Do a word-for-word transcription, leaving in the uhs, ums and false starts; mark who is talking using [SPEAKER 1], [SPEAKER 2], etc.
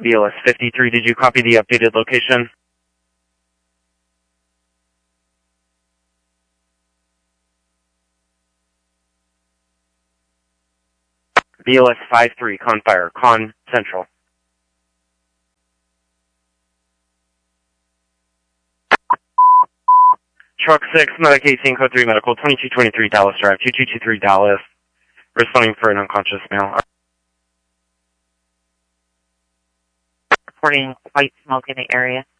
[SPEAKER 1] B L S fifty-three, did you copy the updated location? B L S fifty-three, con fire, con central. Truck six, Medic eighteen, code three medical, twenty-two twenty-three Dallas Drive, two two two three Dallas, responding for an unconscious male.
[SPEAKER 2] Reporting white smoke in the area.